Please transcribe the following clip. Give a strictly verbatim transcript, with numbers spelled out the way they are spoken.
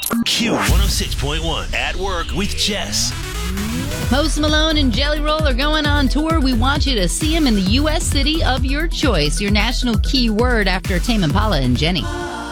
Q one oh six point one at work with Jess. Post Malone and Jelly Roll are going on tour. We want you to see them in the U S city of your choice. Your national keyword after Tame Impala and Jenny.